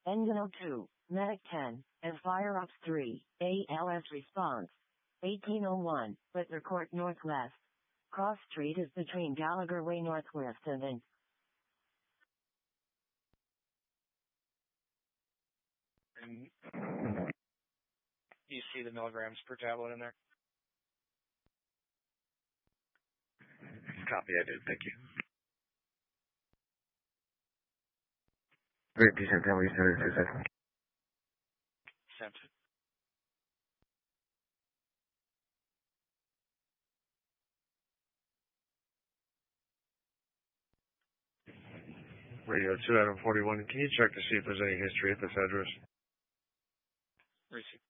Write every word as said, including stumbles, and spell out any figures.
Engine oh two, Medic ten, and Fire Ops three, A L S response. eighteen oh one, Whitler Court Northwest. Cross Street is between Gallagher Way Northwest and then. And you see the milligrams per tablet in there? Copy, I did, thank you. Great, decent, tell me you sent it to second. Sent it. Radio two Adam forty-one, can you check to see if there's any history at this address? Receive.